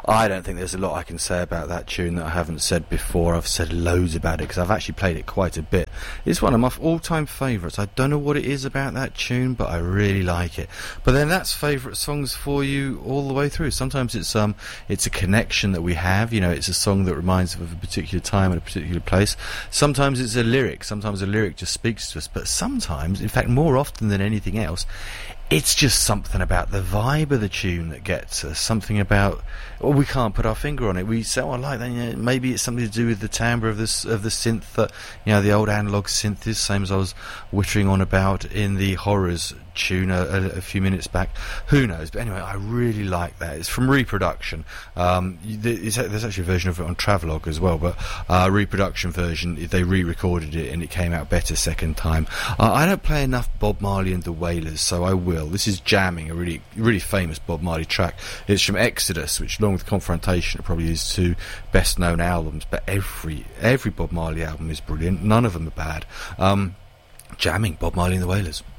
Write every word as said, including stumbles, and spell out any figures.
I don't think there's a lot I can say about that tune that I haven't said before. I've said loads about it because I've actually played it quite a bit. It's one of my all-time favourites. I don't know what it is about that tune, but I really like it. But then that's favourite songs for you all the way through. Sometimes it's um it's a connection that we have. You know, it's a song that reminds us of a particular time and a particular place. Sometimes it's a lyric. Sometimes a lyric just speaks to us. But sometimes, in fact, more often than anything else, it's just something about the vibe of the tune that gets us. Something about, well, we can't put our finger on it. We say, oh, I like that. You know, maybe it's something to do with the timbre of this of the synth, that, you know, the old analog synth is, same as I was wittering on about in the Horrors tune a, a, a few minutes back. Who knows? But anyway, I really like that. It's from Reproduction. Um, it's, there's actually a version of it on Travelogue as well, but uh, Reproduction version, they re-recorded it and it came out better second time. Uh, I don't play enough Bob Marley and the Wailers, so I will. This is Jamming, a really really famous Bob Marley track. It's from Exodus, which along with Confrontation are probably his two best known albums, but every every Bob Marley album is brilliant. None of them are bad. Um, Jamming, Bob Marley and the Wailers.